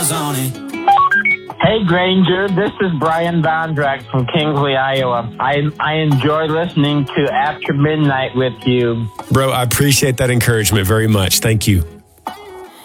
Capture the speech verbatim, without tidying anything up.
Mama's on it. Hey, Granger, this is Brian Bondrak from Kingsley, Iowa. I I enjoy listening to After Midnight with you. Bro, I appreciate that encouragement very much. Thank you.